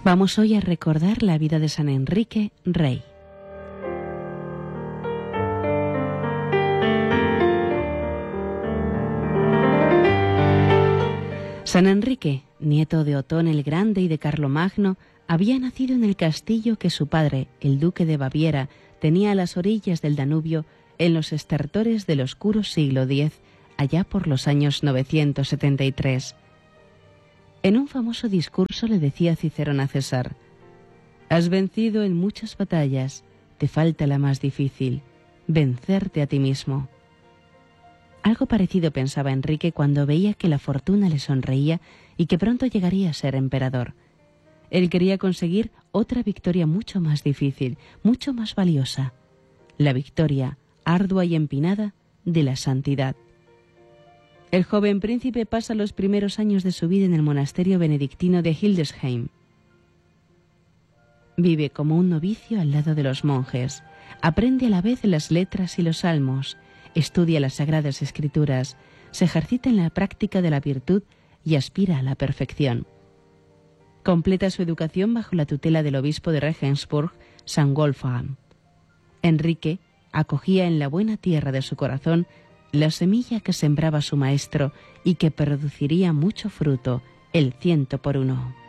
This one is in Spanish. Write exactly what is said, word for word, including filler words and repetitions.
Vamos hoy a recordar la vida de San Enrique Rey. San Enrique, nieto de Otón el Grande y de Carlomagno, había nacido en el castillo que su padre, el duque de Baviera, tenía a las orillas del Danubio en los estertores del oscuro siglo diez, allá por los años novecientos setenta y tres. En un famoso discurso le decía Cicerón a César: «Has vencido en muchas batallas, te falta la más difícil, vencerte a ti mismo». Algo parecido pensaba Enrique cuando veía que la fortuna le sonreía y que pronto llegaría a ser emperador. Él quería conseguir otra victoria mucho más difícil, mucho más valiosa: la victoria, ardua y empinada, de la santidad. El joven príncipe pasa los primeros años de su vida en el monasterio benedictino de Hildesheim. Vive como un novicio al lado de los monjes, aprende a la vez las letras y los salmos, estudia las sagradas escrituras, se ejercita en la práctica de la virtud y aspira a la perfección. Completa su educación bajo la tutela del obispo de Regensburg, San Wolfgang. Enrique acogía en la buena tierra de su corazón la semilla que sembraba su maestro y que produciría mucho fruto, el ciento por uno.